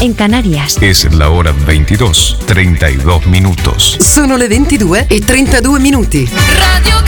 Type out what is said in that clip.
en Canarias. Es la hora 22:32 minutos. Sono le 22:32 minuti. Radio